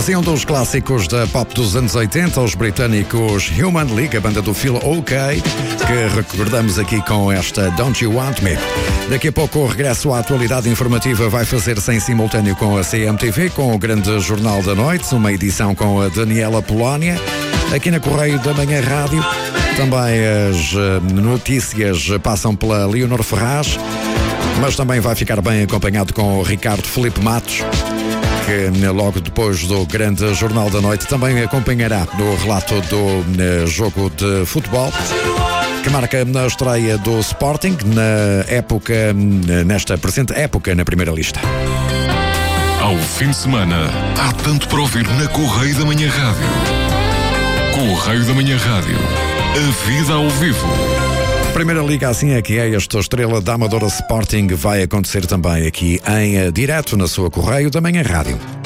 Assim, um dos clássicos da pop dos anos 80, os britânicos Human League, a banda do Feel OK, que recordamos aqui com esta Don't You Want Me. Daqui a pouco o regresso à atualidade informativa vai fazer-se em simultâneo com a CMTV, com o Grande Jornal da Noite, uma edição com a Daniela Polónia, aqui na Correio da Manhã Rádio. Também as notícias passam pela Leonor Ferraz, mas também vai ficar bem acompanhado com o Ricardo Filipe Matos, que logo depois do Grande Jornal da Noite também acompanhará no relato do jogo de futebol, que marca na estreia do Sporting nesta presente época na primeira lista. Ao fim de semana, há tanto para ouvir na Correio da Manhã Rádio. Correio da Manhã Rádio. A vida ao vivo. Primeira Liga, assim é que é. Esta estrela da Amadora Sporting vai acontecer também aqui em direto na sua Correio da Manhã Rádio.